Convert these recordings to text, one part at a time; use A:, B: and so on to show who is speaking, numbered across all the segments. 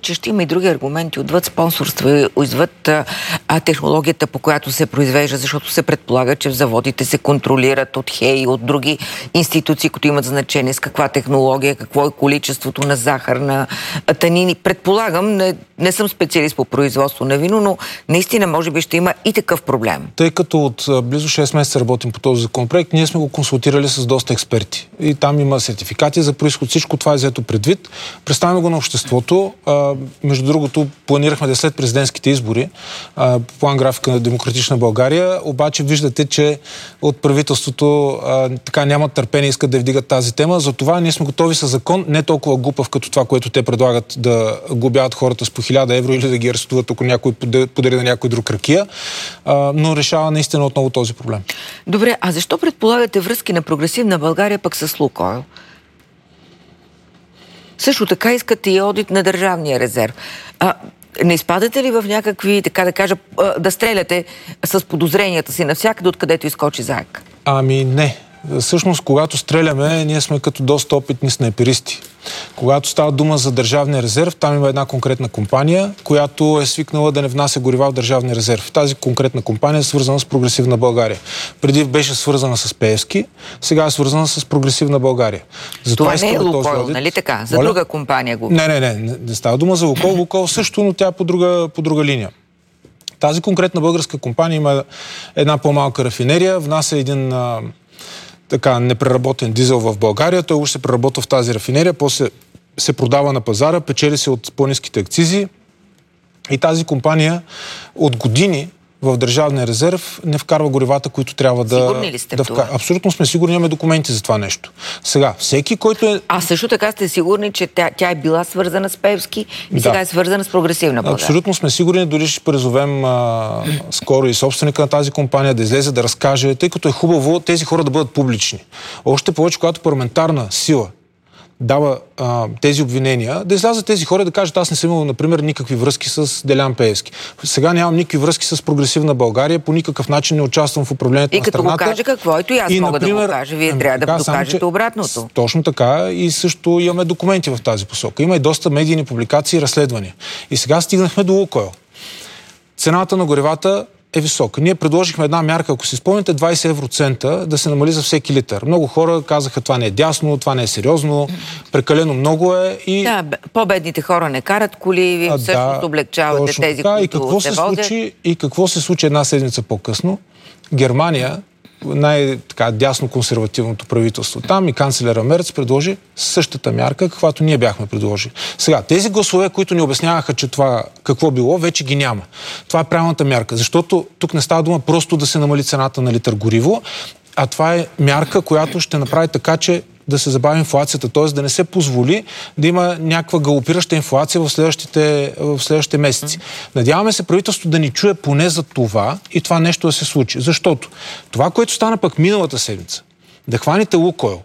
A: че ще има и други аргументи отвъд спонсорства, отвъд технологията, по която се произвежда, защото се предполага, че в заводите се контролират от ХЕИ, от други институции, които имат значение с каква технология, какво е количеството на захар, на танини. Предполагам, не съм специалист по производство на вино, но наистина може би ще има и такъв проблем.
B: Тъй като от близо 6 месеца работим по този законопроект, ние сме го консултирали с доста експерти. И там има сертификати за произход. Всичко това е взето предвид. Представяме го на обществото. Между другото, планирахме да след президентските избори по план графика на Демократична България. Обаче виждате, че от правителството така нямат търпение, искат да вдигат тази тема. Затова ние сме готови с закон, не толкова глупав като това, което те предлагат, да глобяват хората с по 1000 евро или да ги арестуват, ако някой подари на някой друг ракия, но решава наистина отново този проблем.
A: Добре, а защо предполагате връзки на Прогресивна България пък с Лукойл? Също така искате и одит на Държавния резерв. Не изпадате ли в някакви, така да кажа, да стреляте с подозренията си навсякъде, откъдето изкочи заек?
B: Ами не. Всъщност, когато стреляме, ние сме като доста опитни снайперисти. Когато става дума за Държавния резерв, там има една конкретна компания, която е свикнала да не внася горива в Държавния резерв. Тази конкретна компания е свързана с Прогресивна България. Преди беше свързана с Пеевски, сега е свързана с Прогресивна България.
A: Това не е Лукойл, нали така? За друга компания го.
B: Не става дума за Лукойл. Лукойл също, но тя е по друга линия. Тази конкретна българска компания има една по-малка рафинерия, внася един непреработен дизел в България, той уж се преработва в тази рафинерия, после се продава на пазара, печели се от по-ниските акцизи и тази компания от години в Държавния резерв не вкарва горивата, които трябва да...
A: Сигурни ли сте в това?
B: Абсолютно сме сигурни, имаме документи за това нещо. Сега, всеки, който е...
A: А също така сте сигурни, че тя е била свързана с Пеевски и сега е свързана с Прогресивна България?
B: Абсолютно сме сигурни, дори ще призовем скоро и собственика на тази компания да излезе, да разкаже, тъй като е хубаво тези хора да бъдат публични. Още повече, когато парламентарна сила дава тези обвинения, да излязат тези хора да кажат, аз не съм имал, например, никакви връзки с Делян Пеевски. Сега нямам никакви връзки с Прогресивна България, по никакъв начин не участвам в управлението на страната.
A: И като го каже каквото и аз мога да го кажа, вие трябва да докажете обратното.
B: Точно така и също имаме документи в тази посока. Има и доста медийни публикации и разследвания. И сега стигнахме до Лукойл. Цената на горивата е висока. Ние предложихме една мярка, ако си спомните, 20 евроцента да се намали за всеки литър. Много хора казаха, това не е дясно, това не е сериозно, прекалено много е. И...
A: Да, по-бедните хора не карат коли, вие всъщност облегчавате тези, които се возят.
B: И какво се случи една седмица по-късно? Германия, най-дясно консервативното правителство там и канцлера Мерц предложи същата мярка, каквато ние бяхме предложили. Сега, тези гласове, които ни обясняваха, че това какво било, вече ги няма. Това е правилната мярка, защото тук не става дума просто да се намали цената на литър гориво, а това е мярка, която ще направи така, че да се забави инфлацията, т.е. да не се позволи да има някаква галопираща инфлация в следващите месеци. Надяваме се правителството да ни чуе поне за това и това нещо да се случи. Защото това, което стана пък миналата седмица, да хваните Лукойл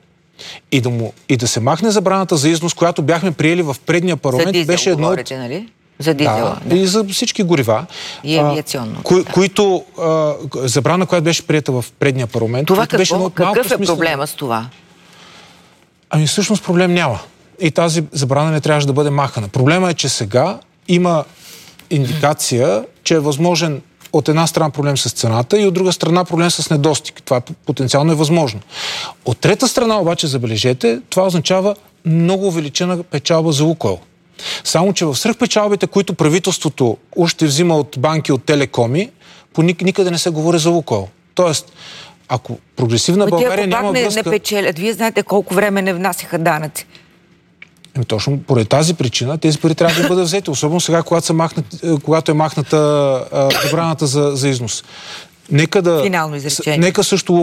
B: и да се махне забраната за износ, която бяхме приели в предния парламент,
A: за дизел,
B: беше едно
A: говорите, нали? За дизела.
B: Да, и за всички горива.
A: И авиационно.
B: Които забрана, която беше приета в предния парламент.
A: Това какъв е проблема с това?
B: Ами всъщност проблем няма. И тази забрана не трябваше да бъде махана. Проблема е, че сега има индикация, че е възможен от една страна проблем с цената и от друга страна проблем с недостиг. Това потенциално е възможно. От трета страна обаче, забележете, това означава много увеличена печалба за Лукойл. Само, че в свръхпечалбите, които правителството още взима от банки, от телекоми, никъде не се говори за Лукойл. Тоест, ако Прогресивна България няма връзка...
A: не печелят. Вие знаете колко време не внасяха данъци.
B: Точно поради тази причина тези пари трябва да бъдат взети. Особено сега, когато е махната забраната за износ.
A: Финално изречение.
B: Нека също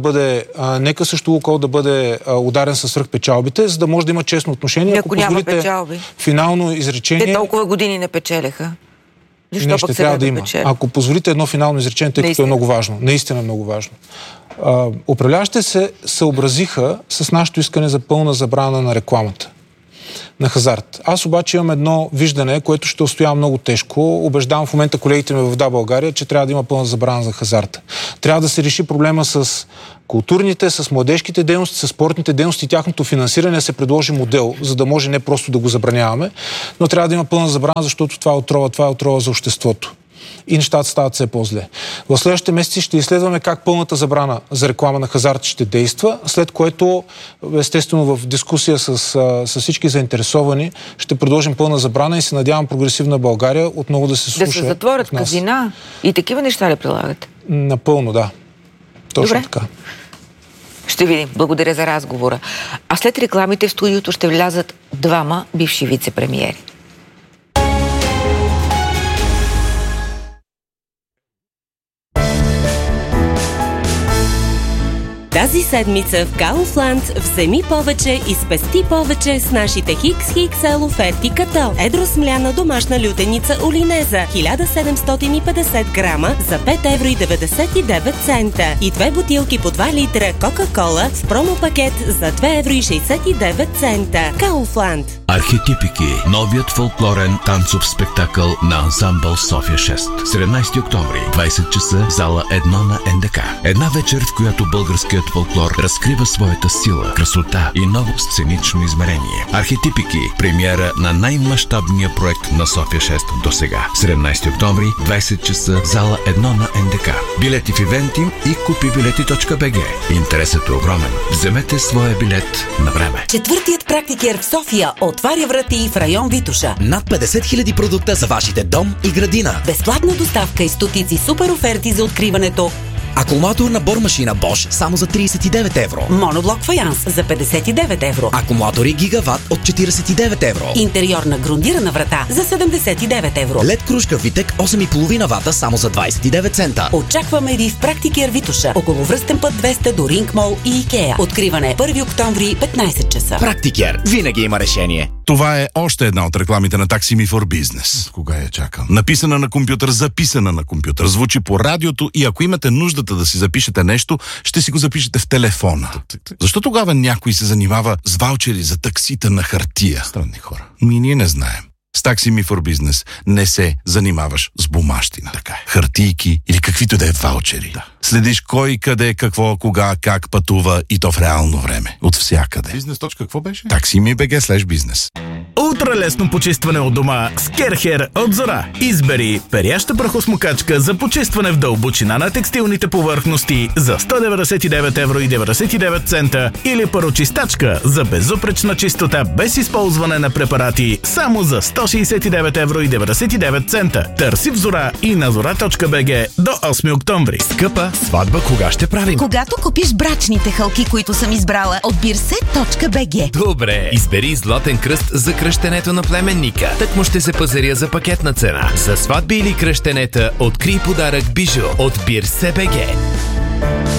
B: Лукойл да бъде ударен със свръхпечалбите, за да може да има честно отношение.
A: Ако няма печалби.
B: Финално изречение...
A: Те толкова години не печелеха.
B: Не, ще трябва да има. Ако позволите едно финално изречение, тъй като е много важно. Наистина е много важно. Управляващите се съобразиха с нашето искане за пълна забрана на рекламата. на хазарт. Аз обаче имам едно виждане, което ще устоява много тежко. Убеждавам в момента колегите ми в България, че трябва да има пълна забрана за хазарта. Трябва да се реши проблема с културните, с младежките дейности, с спортните дейности и тяхното финансиране, се предложи модел, за да може не просто да го забраняваме, но трябва да има пълна забрана, защото това е отрова за обществото. И нещата стават все по-зле. В следващите месеци ще изследваме как пълната забрана за реклама на хазарт ще действа, след което, естествено, в дискусия с всички заинтересовани, ще предложим пълна забрана и се надявам прогресивна България отново да се слуша.
A: Да се затворят казина и такива неща ли прилагате?
B: Напълно, да. Точно така.
A: Ще видим. Благодаря за разговора. А след рекламите в студиото ще влязат двама бивши вице-премиери.
C: Тази седмица в Kaufland вземи повече и спести повече с нашите XXL оферти, като едро смляна домашна лютеница Олинеза 1750 грама за 5,99 евро и 2 бутилки по 2 литра Кока-Кола в промопакет за 2,69 евро. Kaufland.
D: Архетипики. Новият фолклорен танцов спектакъл на ансамбъл София 6. 17 октомври, 20 часа, зала 1 на НДК. Една вечер, в която българският фолклор разкрива своята сила, красота и ново сценично измерение. Архетипики. Премиера на най-мащабния проект на София 6 до сега. 17 октомври, 20 часа, зала 1 на НДК. Билети в Ивентим и купибилети.bg. Интересът е огромен. Вземете своя билет на време.
E: Четвъртият практикер в София отваря врати в район Витоша.
F: Над 50 000 продукта за вашите дом и градина.
E: Безплатна доставка и стотици супер оферти за откриването.
F: Акумулаторна бормашина Bosch само за 39 евро.
E: Моноблок фаянс за 59 евро.
F: Акумулатори Гигават от 49 евро.
E: Интериорна грундирана врата за 79 евро.
F: LED кружка Витек 8,5 вата само за 29 цента.
E: Очакваме ви в Практикер Витоша, около Връстен път 200 до Ринг Мол и Икеа. Откриване 1 октомври 15 часа.
F: Практикер винаги има решение.
G: Това е още една от рекламите на Taxi Me for Business.
H: Кога я чакам?
G: Написана на компютър, записана на компютър, звучи по радиото и ако имате нуждата да си запишете нещо, ще си го запишете в телефона. Защо тогава някой се занимава с ваучери за таксита на хартия?
H: Странни хора.
G: Ние не знаем. С Taxi Me for Business не се занимаваш с бумащина.
H: Така е.
G: Хартийки или каквито да е ваучери.
H: Да.
G: Следиш кой, къде, какво, кога, как пътува и то в реално време. От всякъде.
H: Бизнес. Какво беше?
G: TaxiMe.bg/business.
I: Ултралесно почистване от дома с Керхер от Зора. Избери перяща прахосмокачка за почистване в дълбочина на текстилните повърхности за 199,99 евро или парочистачка за безупречна чистота без използване на препарати само за 169,99 евро. Търси в Зора и на zora.bg до 8 октомври.
H: Скъпа, сватба кога ще правим?
J: Когато купиш брачните хълки, които съм избрала от birset.bg.
K: Добре, избери златен кръст за кръщенето на племенника. Так му ще се пазаря за пакетна цена. За сватби или кръщенета открий подарък бижу от birset.bg.